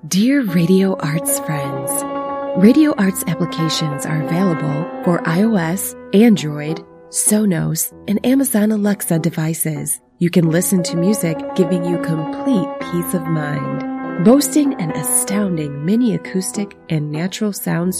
Dear Radio Arts friends, Radio Arts applications are available for iOS, Android, Sonos, and Amazon Alexa devices. You can listen to music giving you complete peace of mind. Boasting an astounding mini acoustic and natural sound